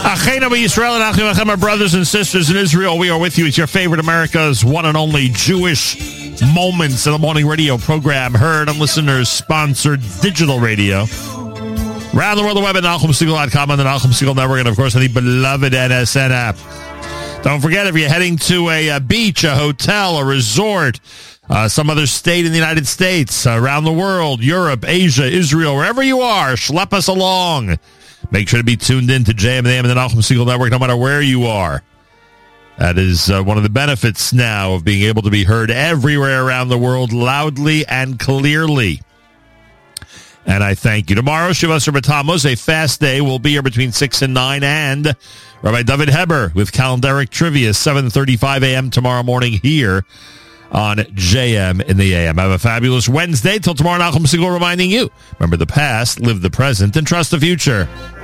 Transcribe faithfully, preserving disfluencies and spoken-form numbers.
Achenu Yisrael and Achim Achem, our brothers and sisters in Israel. We are with you. It's your favorite America's one and only Jewish Moments in the Morning radio program, heard on listeners-sponsored digital radio. Around the world, the web at Nachum Segal dot com on the Nachum Segal Network, and of course on the beloved N S N app. Don't forget, if you're heading to a, a beach, a hotel, a resort, uh, some other state in the United States, uh, around the world, Europe, Asia, Israel, wherever you are, schlep us along. Make sure to be tuned in to J M and the A M and the Nachum Segal Network, no matter where you are. That is uh, one of the benefits now of being able to be heard everywhere around the world, loudly and clearly. And I thank you. Tomorrow, Shivas Tammuz, a fast day. We'll be here between six and nine. And Rabbi David Heber with calendaric trivia, seven thirty-five a.m. tomorrow morning here on J M in the A M. Have a fabulous Wednesday. Till tomorrow, Nachum Segal reminding you, remember the past, live the present, and trust the future.